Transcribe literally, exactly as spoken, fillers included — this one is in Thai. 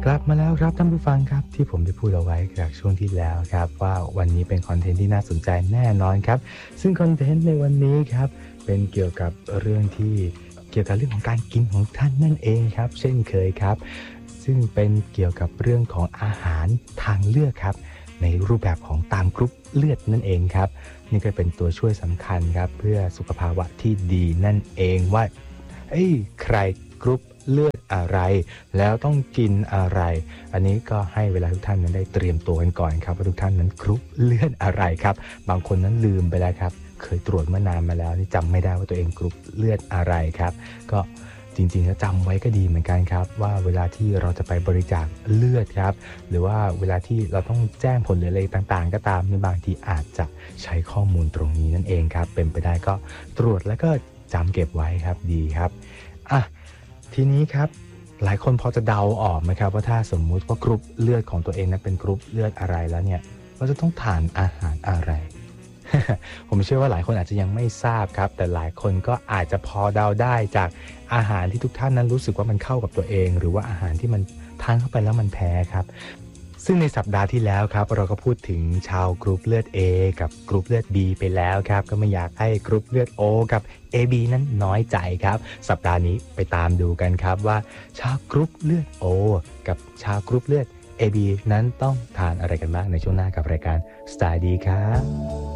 กลับมาแล้วครับท่านผู้ฟังครับที่ผมได้พูดเอาไว้จากช่วงที่แล้วครับว่าวันนี้เป็นคอนเทนต์ที่น่าสนใจแน่นอนครับซึ่งคอนเทนต์ในวันนี้ครับเป็นเกี่ยวกับเรื่องที่เกี่ยวกับเรื่องของการกินของท่านนั่นเองครับเช่นเคยครับซึ่งเป็นเกี่ยวกับเรื่องของอาหารทางเลือกครับในรูปแบบของตามกรุ๊ปเลือดนั่นเองครับนี่ก็เป็นตัวช่วยสำคัญครับเพื่อสุขภาวะที่ดีนั่นเองว่าเอ้ยใครกรุ๊ปเลือดอะไรแล้วต้องกินอะไรอันนี้ก็ให้เวลาทุกท่านนั้นได้เตรียมตัวกันก่อนครับว่าทุกท่านนั้นกรุ๊ปเลือดอะไรครับบางคนนั้นลืมไปแล้วครับเคยตรวจเมื่อนานมาแล้วนี่จำไม่ได้ว่าตัวเองกรุ๊ปเลือดอะไรครับก็จริงๆแล้วจำไว้ก็ดีเหมือนกันครับว่าเวลาที่เราจะไปบริจาคเลือดครับหรือว่าเวลาที่เราต้องแจ้งผลหรืออะไรต่างๆก็ตามในบางทีอาจจะใช้ข้อมูลตรงนี้นั่นเองครับเป็นไปได้ก็ตรวจแล้วก็จำเก็บไว้ครับดีครับอ่ะทีนี้ครับหลายคนพอจะเดาออกไหมครับว่าถ้าสมมุติว่ากรุ๊ปเลือดของตัวเองนั้นเป็นกรุ๊ปเลือดอะไรแล้วเนี่ยเราจะต้องทานอาหารอะไร ผมเชื่อว่าหลายคนอาจจะยังไม่ทราบครับแต่หลายคนก็อาจจะพอเดาได้จากอาหารที่ทุกท่านนั้นรู้สึกว่ามันเข้ากับตัวเองหรือว่าอาหารที่มันทานเข้าไปแล้วมันแพ้ครับซึ่งในสัปดาห์ที่แล้วครับเราก็พูดถึงชาวกรุ๊ปเลือด A กับกรุ๊ปเลือด B ไปแล้วครับก็ไม่อยากให้กรุ๊ปเลือด O กับ เอ บี นั้นน้อยใจครับสัปดาห์นี้ไปตามดูกันครับว่าชาวกรุ๊ปเลือด O กับชาวกรุ๊ปเลือด เอ บี นั้นต้องทานอะไรกันบ้างในช่วงหน้ากับรายการสไตล์ดีครับ